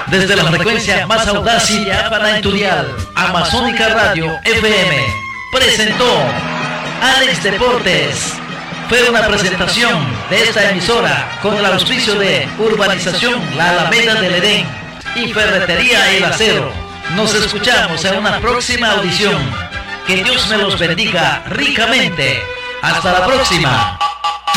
Desde la frecuencia más audaz y diáfana en tu dial, Amazónica Radio FM presentó Alex Deportes. Fue una presentación de esta emisora con el auspicio de Urbanización La Alameda del Edén y Ferretería El Acero. Nos escuchamos en una próxima audición. Que Dios me los bendiga ricamente. Hasta la próxima.